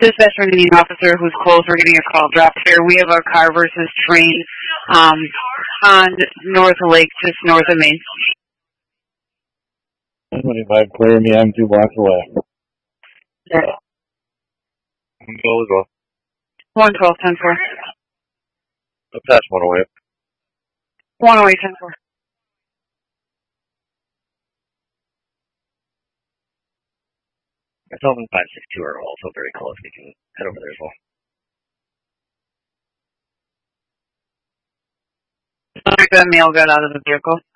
Dispatch from the officer who's close. We're getting a call dropped here. We have our car versus train on North Lake, just north of Main. 25, clear me. I'm 2 blocks away. Okay. Go as well. 112, 10-4. Attach 108. 108, 10-4. Myself and 562 are also very close. We can head over there as well. The male got out of the vehicle.